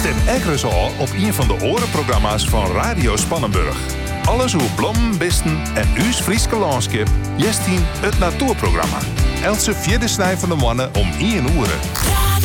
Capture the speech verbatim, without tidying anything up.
Stem ergens al op een van de orenprogramma's van Radio Spannenburg. Alles hoe blommen, bisten en uws Frieske landschap. Jestien het natuurprogramma. Else vierde snij van de mannen om één uur.